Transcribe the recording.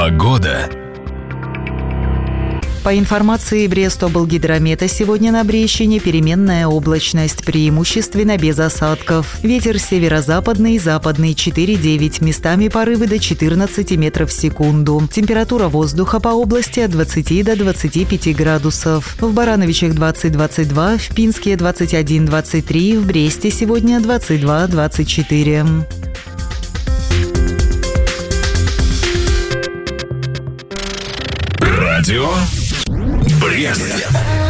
Погода. По информации Брест-облгидромета, сегодня на Брещине переменная облачность, преимущественно без осадков. Ветер северо-западный, западный 4,9, местами порывы до 14 метров в секунду. Температура воздуха по области от 20 до 25 градусов. В Барановичах 20-22, в Пинске 21-23, в Бресте сегодня 22-24. Радио Брест.